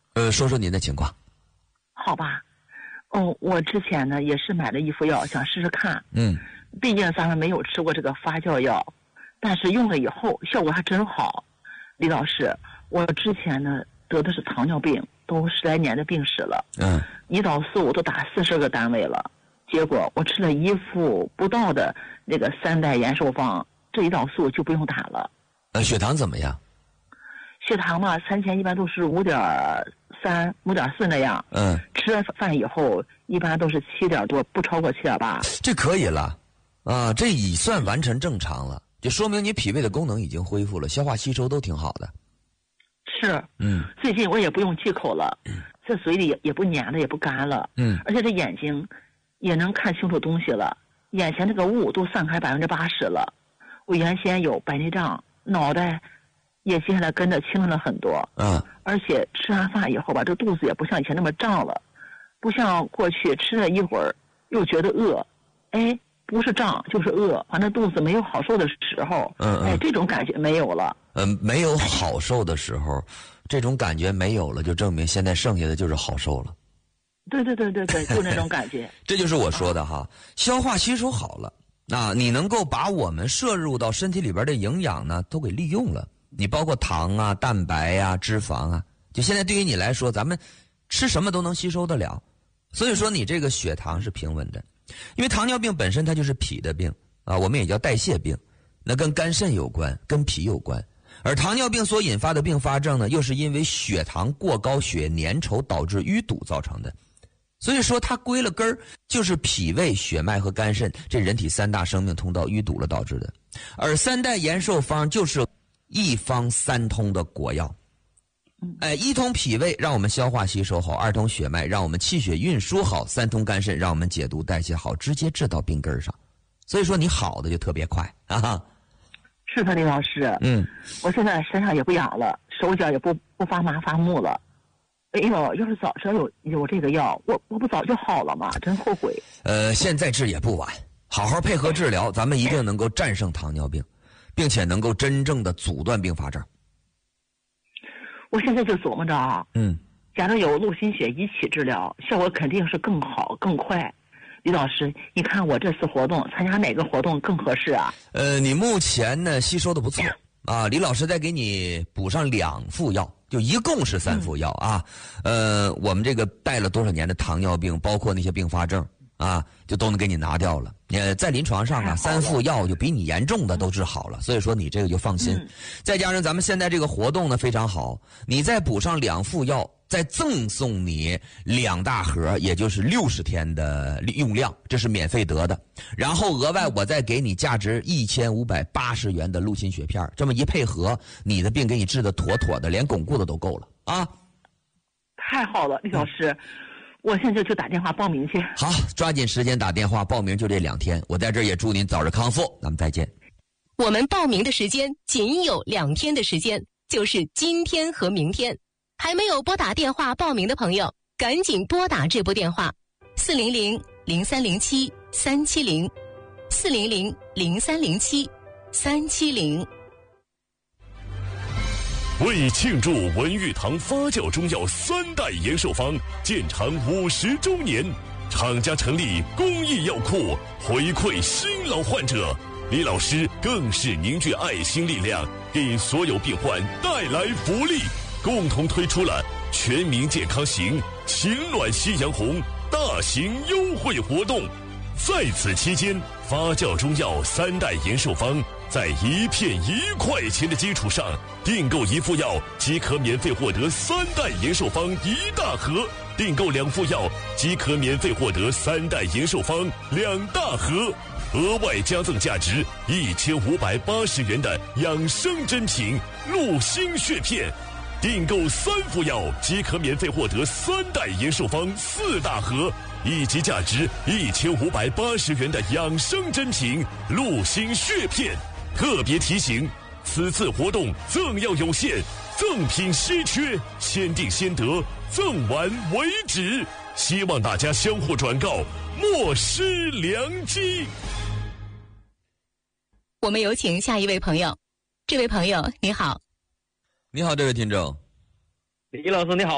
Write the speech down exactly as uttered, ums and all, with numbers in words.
呃，说说您的情况。 好吧，哦，我之前呢也是买了一副药，想试试看。 嗯， 毕竟咱们没有吃过这个发酵药，但是用了以后效果还真好。李老师，我之前呢得的是糖尿病，都十来年的病史了。 嗯， 胰岛素我都打四十个单位了，结果我吃了一副不到的那个三代延寿方，这胰岛素就不用打了。 呃，血糖怎么样？ 血糖嘛，餐前一般都是五点三、五点四那样。 嗯， 吃了饭以后一般都是七点多，不超过七点八。 这可以了，啊，这已算完全正常了，就说明你脾胃的功能已经恢复了，消化吸收都挺好的。 是， 嗯， 最近我也不用忌口了，嗯、这嘴里也也不粘了，也不干了。 嗯， 而且这眼睛也能看清楚东西了，眼前这个雾都散开百分之八十了。我原先有白内障，脑袋也接下来跟着轻了很多。 嗯， 而且吃完饭以后吧，这肚子也不像以前那么胀了，不像过去吃了一会儿又觉得饿，哎，不是胀就是饿，反正肚子没有好受的时候。 嗯嗯， 哎，这种感觉没有了。 嗯、呃，没有好受的时候，这种感觉没有了，就证明现在剩下的就是好受了。 对对对对对，就那种感觉。 这就是我说的哈，消化吸收好了，啊，你能够把我们摄入到身体里边的营养呢，都给利用了。你包括糖啊、蛋白呀、啊、脂肪啊，就现在对于你来说，咱们吃什么都能吸收得了。所以说你这个血糖是平稳的，因为糖尿病本身它就是脾的病啊，我们也叫代谢病，那跟肝肾有关，跟脾有关。而糖尿病所引发的并发症呢，又是因为血糖过高、血粘稠导致淤堵造成的。所以说它归了根儿，就是脾胃、血脉和肝肾这人体三大生命通道淤堵了导致的。而三代延寿方就是一方三通的果药。哎，一通脾胃让我们消化吸收好，二通血脉让我们气血运输好，三通肝肾让我们解毒代谢好，直接治到病根上。所以说你好的就特别快啊。 是的，李老师。 嗯， 我现在身上也不痒了，手脚也不不发麻发木了。哎呦，要是早知道有有这个药，我我不早就好了吗？真后悔。 呃，现在治也不晚，好好配合治疗，咱们一定能够战胜糖尿病，并且能够真正的阻断并发症。 我现在就琢磨着啊， 嗯， 假如有陆心血一起治疗，效果肯定是更好更快。李老师，你看我这次活动参加哪个活动更合适啊？ 呃，你目前呢吸收的不错啊，李老师再给你补上两副药，就一共是三副药啊。嗯、呃，我们这个带了多少年的糖尿病，包括那些并发症啊，就都能给你拿掉了。呃，在临床上啊，三副药就比你严重的都治好了，所以说你这个就放心。嗯、再加上咱们现在这个活动呢非常好，你再补上两副药，再赠送你两大盒，也就是六十天的用量，这是免费得的。然后额外我再给你价值一千五百八十元的陆心血片，这么一配合，你的病给你治得妥妥的，连巩固的都够了啊！ 太好了，李老师。嗯，我现在就打电话报名去。 好，抓紧时间打电话报名，就这两天。我在这儿也祝您早日康复，咱们再见。 我们报名的时间仅有两天的时间，就是今天和明天。还没有拨打电话报名的朋友，赶紧拨打这部电话：四零零零三零七三七零，四零零零三零七三七零。 为庆祝文玉堂发酵中药三代延寿方建厂五十周年，厂家成立公益药库，回馈新老患者。李老师更是凝聚爱心力量，给所有病患带来福利，共同推出了全民健康行情暖夕阳红大型优惠活动。在此期间，发酵中药三代延寿方在一片一块钱的基础上，订购一副药即可免费获得三代延寿方一大盒，订购两副药即可免费获得三代延寿方两大盒，额外加赠价值一千五百八十元的养生珍品鹿心血片，订购三副药即可免费获得三代延寿方四大盒，以及价值一千五百八十元的养生珍品鹿心血片。特别提醒，此次活动赠药有限，赠品稀缺，先订先得，赠完为止。希望大家相互转告，莫失良机。 我们有请下一位朋友。这位朋友你好。 你好，这位听众。 李老师你好。